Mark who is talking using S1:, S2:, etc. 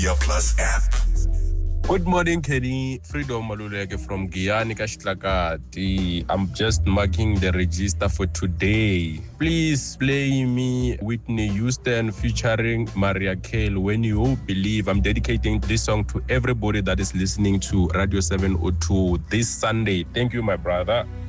S1: Your Plus app.
S2: Good morning, Kenny. Freedom Maluleke from Giyani Kashitlakati. I'm just marking the register for today. Please play me Whitney Houston featuring Mariah Carey, When You Believe. I'm dedicating this song to everybody that is listening to Radio 702 this Sunday. Thank you, my brother.